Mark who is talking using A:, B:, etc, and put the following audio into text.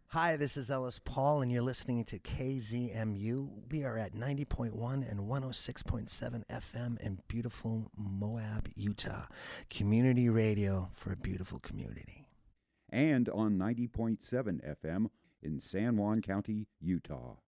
A: Hi, this is Ellis Paul, and you're listening to KZMU. We are at 90.1 and 106.7 FM in beautiful Moab, Utah. Community radio for a beautiful community.
B: And on 90.7 FM in San Juan County, Utah.